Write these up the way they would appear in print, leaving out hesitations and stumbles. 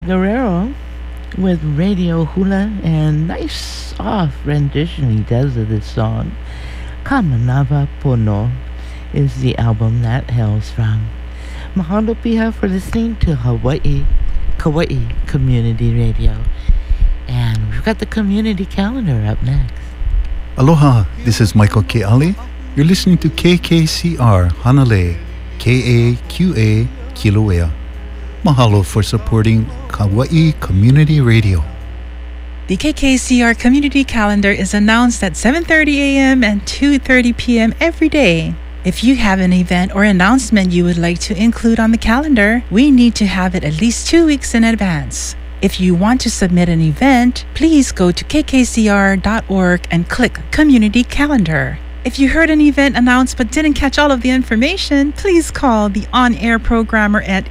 Guerrero with Radio Hula and nice soft rendition he does of this song. Kamanava Pono is the album that hails from. Mahalo Piha for listening to Kauai Community Radio. And we've got the community calendar up next. Aloha, this is Michael K. Ali. You're listening to KKCR Hanalei, KAQA Kilauea. Mahalo for supporting Kauai Community Radio. The KKCR Community Calendar is announced at 7:30 a.m. and 2:30 p.m. every day. If you have an event or announcement you would like to include on the calendar, we need to have it at least 2 weeks in advance. If you want to submit an event, please go to kkcr.org and click Community Calendar. If you heard an event announced but didn't catch all of the information, please call the on-air programmer at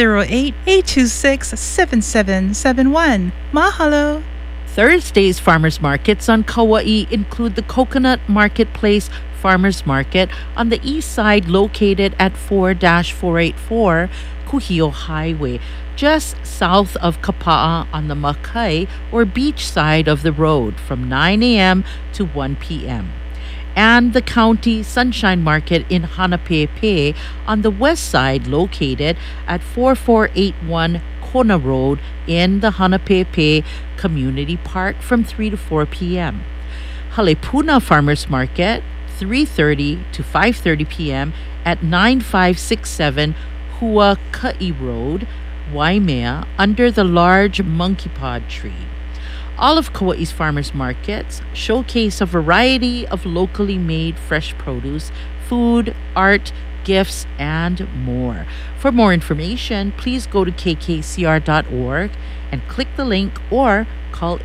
808-826-7771. Mahalo! Thursday's farmers markets on Kauai include the Coconut Marketplace Farmers Market on the east side located at 4-484 Kuhio Highway, just south of Kapa'a on the Makai or beach side of the road from 9 a.m. to 1 p.m. And the County Sunshine Market in Hanapepe on the west side located at 4481 Kona Road in the Hanapepe Community Park from 3 to 4 p.m. Halepuna Farmers Market 3:30 to 5:30 p.m. at 9567 Huaka'i Road, Waimea, under the large monkey pod tree. All of Kauai's farmers markets showcase a variety of locally made fresh produce, food, art, gifts, and more. For more information, please go to kkcr.org and click the link or call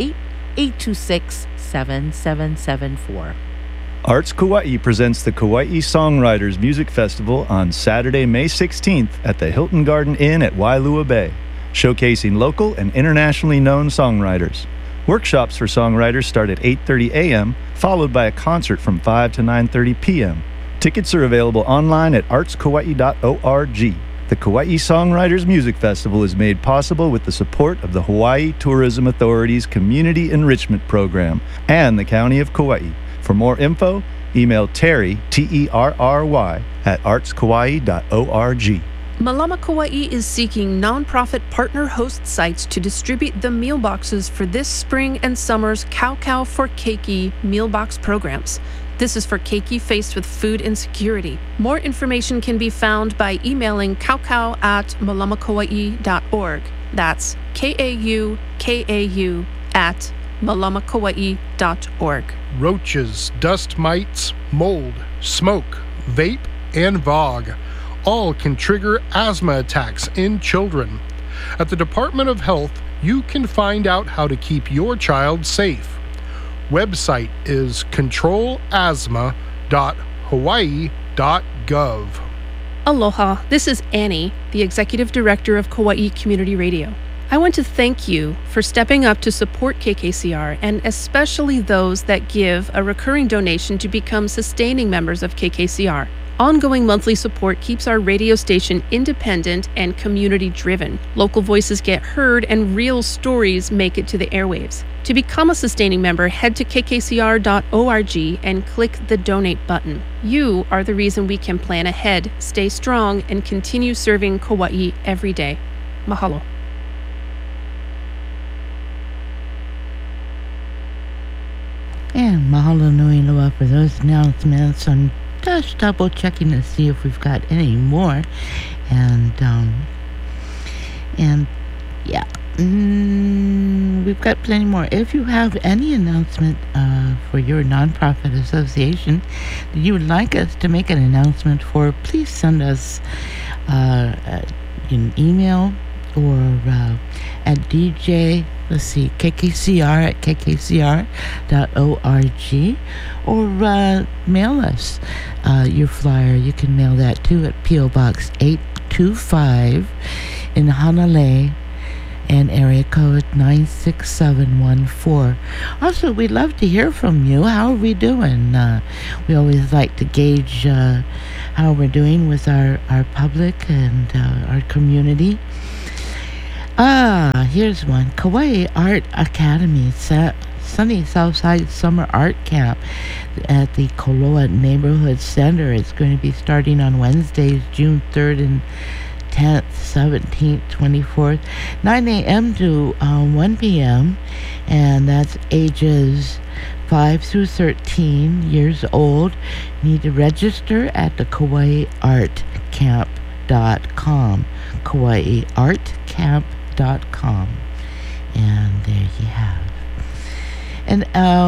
808-826-7774. Arts Kauai presents the Kauai Songwriters Music Festival on Saturday, May 16th at the Hilton Garden Inn at Wailua Bay, showcasing local and internationally known songwriters. Workshops for songwriters start at 8:30 a.m., followed by a concert from 5 to 9:30 p.m. Tickets are available online at artskauai.org. The Kauai Songwriters Music Festival is made possible with the support of the Hawaii Tourism Authority's Community Enrichment Program and the County of Kauai. For more info, email Terry, Terry, at artskauai.org. Malama Kauai is seeking nonprofit partner host sites to distribute the meal boxes for this spring and summer's Cow for Keiki meal box programs. This is for keiki faced with food insecurity. More information can be found by emailing kaukau at malamakauai.org. That's KAUKAU at malamakauai.org. Roaches, dust mites, mold, smoke, vape, and VOG all can trigger asthma attacks in children. At the Department of Health, you can find out how to keep your child safe. Website is controlasthma.hawaii.gov. Aloha, this is Annie, the Executive Director of Kauai Community Radio. I want to thank you for stepping up to support KKCR, and especially those that give a recurring donation to become sustaining members of KKCR. Ongoing monthly support keeps our radio station independent and community-driven. Local voices get heard and real stories make it to the airwaves. To become a sustaining member, head to kkcr.org and click the donate button. You are the reason we can plan ahead, stay strong, and continue serving Kauai every day. Mahalo. And mahalo nui loa for those announcements. I'm just double checking to see if we've got any more. And yeah, we've got plenty more. If you have any announcement for your nonprofit association that you would like us to make an announcement for, please send us an email or at DJ, KKCR at kkcr.org, or mail us your flyer. You can mail that too at P.O. Box 825 in Hanalei and area code 96714. Also, we'd love to hear from you. How are we doing? We always like to gauge how we're doing with our public and our community. Here's one. Kauai Art Academy Sunny Southside Summer Art Camp at the Koloa Neighborhood Center. It's going to be starting on Wednesdays, June 3rd and 10th, 17th, 24th, 9 a.m. to 1 p.m. And that's ages 5 through 13 years old. You need to register at the KauaiArtCamp.com. KauaiArtCamp.com. And there you have. And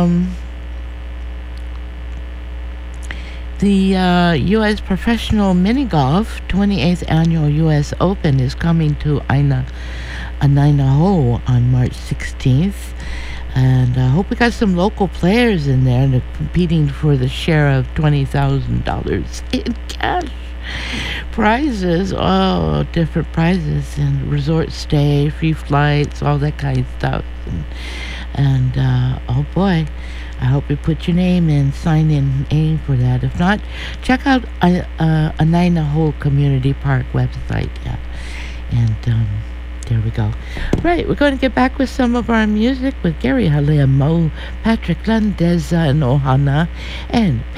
the U.S. Professional Mini Golf 28th Annual U.S. Open is coming to Anainaho on March 16th. And I hope we got some local players in there, and they're competing for the share of $20,000 in cash prizes. Oh, different prizes, and resort stay, free flights, all that kind of stuff. And oh boy, I hope you put your name in, sign in, aim for that. If not, check out Anainaho Community Park website. Yeah, and there we go. Right, we're going to get back with some of our music with Gary Halea Mo, Patrick Landeza, and Ohana, and